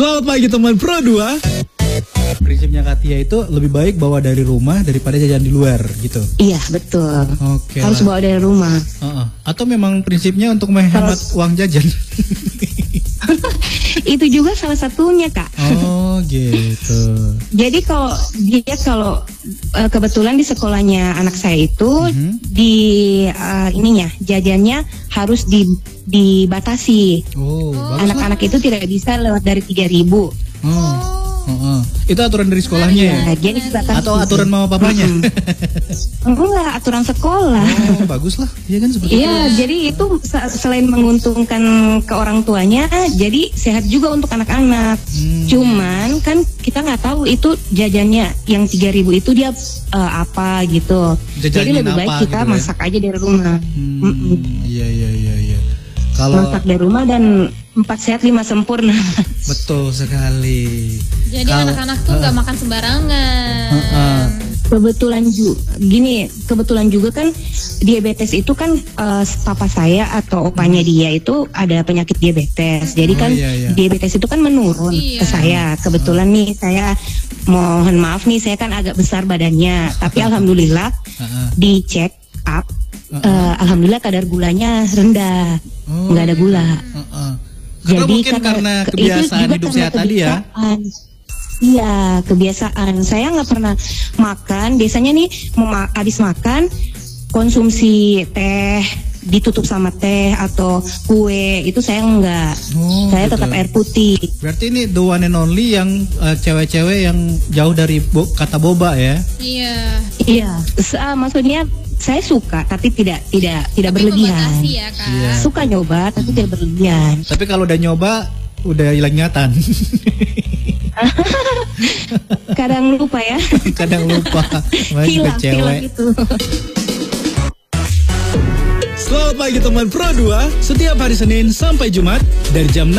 Selamat pagi teman Pro 2. Prinsipnya Katia itu lebih baik bawa dari rumah daripada jajan di luar gitu. Iya betul. Oke. Harus bawa dari rumah. Atau memang prinsipnya untuk menghemat uang jajan? Itu juga salah satunya Kak. Oh gitu. Jadi kalau kebetulan di sekolahnya anak saya itu di jajannya harus dibatasi. Anak-anak itu tidak bisa lewat dari 3.000. Itu aturan dari sekolahnya ya? Jadi dibatasi. Atau aturan mama papanya? Enggak, aturan sekolah. Oh, bagus lah. Iya kan seperti itu. Iya, jadi itu selain menguntungkan ke orang tuanya, jadi sehat juga untuk anak-anak. Cuman kan kita nggak tahu itu jajannya yang 3.000 itu dia apa gitu. Jadi lebih baik kita gitu masak aja dari rumah. Iya. Kalau masak dari rumah dan 4 sehat 5 sempurna. Betul sekali. Jadi anak-anak tuh nggak makan sembarangan. Kebetulan juga kan diabetes itu kan papa saya atau opanya dia itu ada penyakit diabetes. Jadi kan diabetes itu kan menurun ke saya. Kebetulan nih saya mohon maaf nih saya kan agak besar badannya, tapi alhamdulillah dicek up. Alhamdulillah kadar gulanya rendah, nggak ada gula. Jadi karena kebiasaan hidup sehat tadi ya. Iya, kebiasaan. Saya nggak pernah makan. Biasanya nih habis makan konsumsi teh ditutup sama teh atau kue itu saya enggak. Saya tetap air putih. Berarti ini the one and only yang cewek-cewek yang jauh dari kata boba ya? Iya. Maksudnya saya suka tapi tidak berlebihan. Ya, Kak. Suka nyoba tapi tidak berlebihan. Tapi kalau udah nyoba udah hilang ingatan. Kadang lupa ya. Kadang lupa. Hilang itu. Selamat pagi teman Pro 2. Setiap hari Senin sampai Jumat dari jam 6